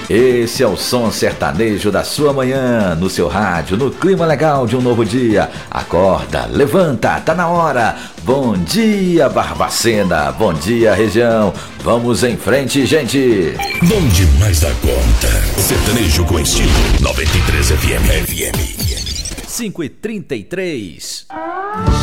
Esse é o som sertanejo da sua manhã, no seu rádio, no clima legal de um novo dia. Acorda, levanta, tá na hora. Bom dia, Barbacena. Bom dia, região. Vamos em frente, gente. Bom demais da conta. Sertanejo com estilo. 93 FM. 5h33.